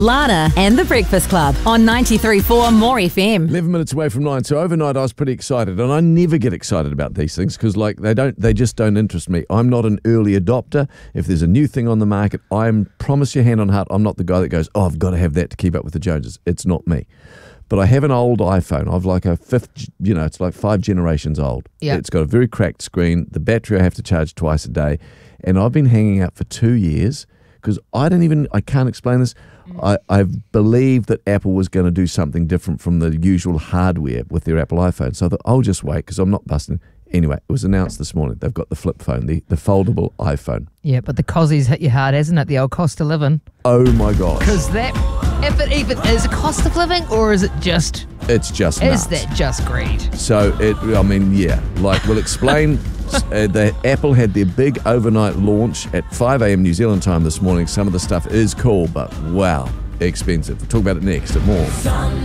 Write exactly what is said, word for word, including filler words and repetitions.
Lana and the Breakfast Club on ninety-three point four More F M. eleven minutes away from nine, so overnight I was pretty excited, and I never get excited about these things because, like, they don't, they just don't interest me. I'm not an early adopter. If there's a new thing on the market, I'm promise you hand on heart, I'm not the guy that goes, "Oh, I've got to have that to keep up with the Joneses." It's not me. But I have an old iPhone. I've like a fifth, you know, it's like five generations old. Yeah. It's got a very cracked screen. The battery I have to charge twice a day, and I've been hanging out for two years because I don't even, I can't explain this. I, I believed that Apple was going to do something different from the usual hardware with their Apple iPhone. So I thought, I'll just wait because I'm not busting. Anyway, it was announced this morning. They've got the flip phone, the, the foldable iPhone. Yeah, but the Cozzies hit you hard, hasn't it? The old cost of living. Oh my gosh. Because that, if it even is a cost of living, or is it just, It's just is nuts. that just greed? So, it, I mean, yeah, like we'll explain. uh, the Apple had their big overnight launch at five a.m. New Zealand time this morning. Some of the stuff is cool, but wow, expensive. We'll talk about it next and more.